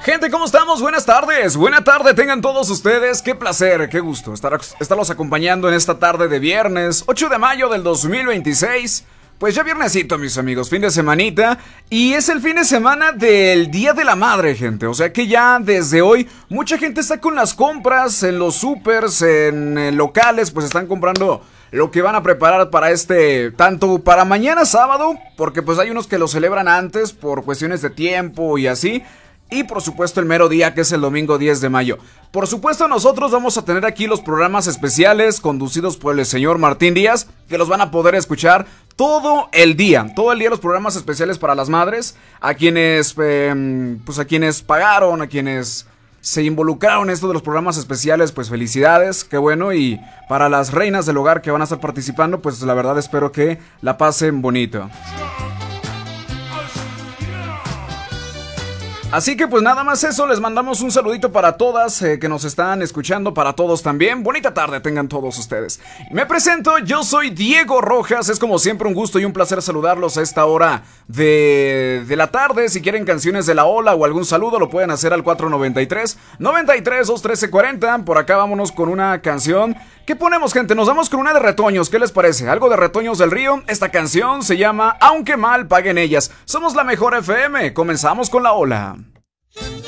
Gente, ¿cómo estamos? Buenas tardes, buena tarde tengan todos ustedes. Qué placer, qué gusto estarlos acompañando en esta tarde de viernes 8 de mayo del 2026. Pues ya viernesito, mis amigos, fin de semanita. Y es el fin de semana del Día de la Madre, gente. O sea que ya desde hoy mucha gente está con las compras en los supers, en locales. Pues están comprando lo que van a preparar para tanto para mañana sábado, porque pues hay unos que lo celebran antes por cuestiones de tiempo y así. Y por supuesto el mero día, que es el domingo 10 de mayo. Por supuesto nosotros vamos a tener aquí los programas especiales conducidos por el señor Martín Díaz, que los van a poder escuchar todo el día los programas especiales para las madres, a quienes a quienes pagaron, a quienes se involucraron en esto de los programas especiales, pues felicidades, qué bueno. Y para las reinas del hogar que van a estar participando, pues la verdad espero que la pasen bonito. Así que pues nada más eso, les mandamos un saludito para todas que nos están escuchando, para todos también. Bonita tarde tengan todos ustedes. Me presento, yo soy Diego Rojas, es como siempre un gusto y un placer saludarlos a esta hora de la tarde. Si quieren canciones de la ola o algún saludo lo pueden hacer al 493-93-213-40. Por acá vámonos con una canción. ¿Qué ponemos, gente? Nos vamos con una de Retoños, ¿qué les parece? Algo de Retoños del Río. Esta canción se llama Aunque mal paguen ellas. Somos la mejor FM, comenzamos con la ola.